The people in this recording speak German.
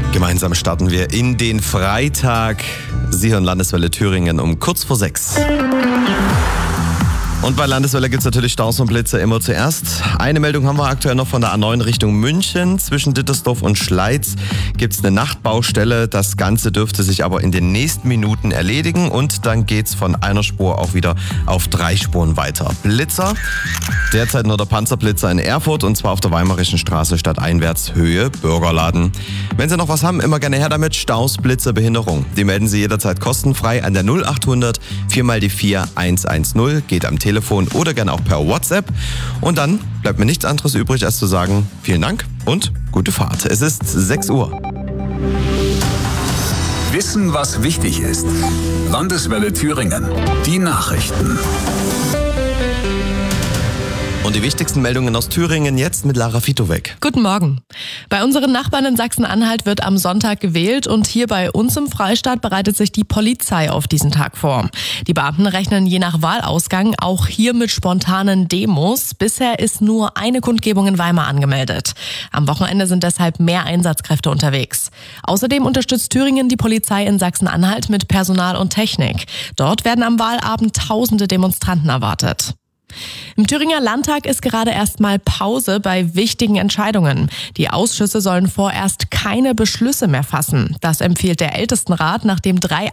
Gemeinsam starten wir in den Freitag. Sie hören Landeswelle Thüringen um kurz vor 6. Und bei Landeswelle gibt es natürlich Staus und Blitze immer zuerst. Eine Meldung haben wir aktuell noch von der A9 Richtung München. Zwischen Dittersdorf und Schleiz gibt es eine Nachtbaustelle. Das Ganze dürfte sich aber in den nächsten Minuten erledigen. Und dann geht's von einer Spur auch wieder auf 3 Spuren weiter. Blitzer, derzeit nur der Panzerblitzer in Erfurt und zwar auf der Weimarischen Straße stadteinwärts Höhe Bürgerladen. Wenn Sie noch was haben, immer gerne her damit. Staus, Blitze, Behinderung. Die melden Sie jederzeit kostenfrei an der 0800 4x4 110. Geht am Telefon oder gerne auch per WhatsApp. Und dann bleibt mir nichts anderes übrig, als zu sagen, vielen Dank und gute Fahrt. Es ist 6 Uhr. Wissen, was wichtig ist. Landeswelle Thüringen. Die Nachrichten. Und die wichtigsten Meldungen aus Thüringen jetzt mit Lara Fitowek. Guten Morgen. Bei unseren Nachbarn in Sachsen-Anhalt wird am Sonntag gewählt und hier bei uns im Freistaat bereitet sich die Polizei auf diesen Tag vor. Die Beamten rechnen je nach Wahlausgang auch hier mit spontanen Demos. Bisher ist nur eine Kundgebung in Weimar angemeldet. Am Wochenende sind deshalb mehr Einsatzkräfte unterwegs. Außerdem unterstützt Thüringen die Polizei in Sachsen-Anhalt mit Personal und Technik. Dort werden am Wahlabend tausende Demonstranten erwartet. Im Thüringer Landtag ist gerade erstmal Pause bei wichtigen Entscheidungen. Die Ausschüsse sollen vorerst keine Beschlüsse mehr fassen. Das empfiehlt der Ältestenrat, nachdem 3